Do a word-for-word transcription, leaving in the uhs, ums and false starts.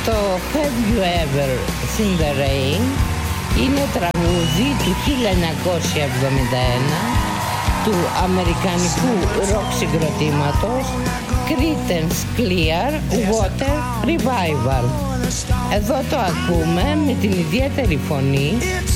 Το Have You Ever Seen the Rain είναι τραγούδι του χίλια εννιακόσια εβδομήντα ένα του αμερικανικού ροκ συγκροτήματος Creedence Clearwater Revival. Εδώ το ακούμε με την ιδιαίτερη φωνή